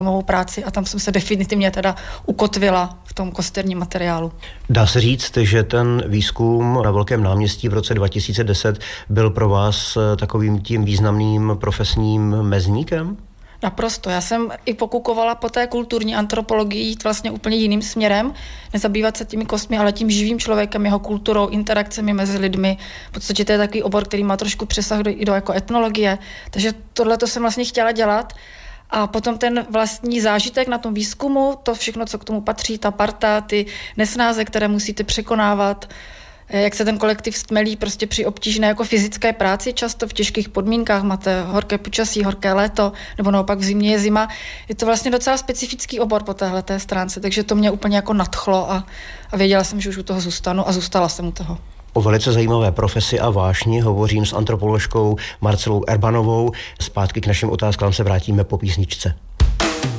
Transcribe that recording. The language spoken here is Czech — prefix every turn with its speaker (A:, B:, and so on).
A: mou práci a tam jsem se definitivně teda ukotvila v tom kosterním materiálu.
B: Dá se říct, že ten výzkum na Velkém náměstí v roce 2010 byl pro vás takovým tím významným profesním mezníkem?
A: Naprosto. Já jsem i pokukovala po té kulturní antropologii jít vlastně úplně jiným směrem, nezabývat se těmi kostmi, ale tím živým člověkem, jeho kulturou, interakcemi mezi lidmi. V podstatě to je takový obor, který má trošku přesah i do jako etnologie. Takže tohle to jsem vlastně chtěla dělat. A potom ten vlastní zážitek na tom výzkumu, to všechno, co k tomu patří, ta parta, ty nesnáze, které musíte překonávat, jak se ten kolektiv stmelí prostě při obtížné jako fyzické práci, často v těžkých podmínkách, máte horké počasí, horké léto, nebo naopak v zimě je zima. Je to vlastně docela specifický obor po téhleté stránce, takže to mě úplně jako nadchlo a věděla jsem, že už u toho zůstanu a zůstala jsem u toho.
B: O velice zajímavé profesi a vášni hovořím s antropoložkou Marcelou Erbanovou. Zpátky k našim otázkám se vrátíme po písničce.